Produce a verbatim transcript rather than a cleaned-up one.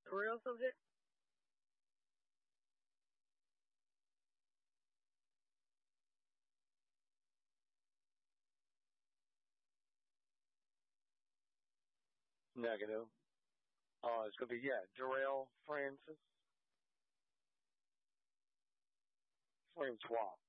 Real subject? Negative. Uh, it's gonna be yeah, Jarrell Francis, Francois.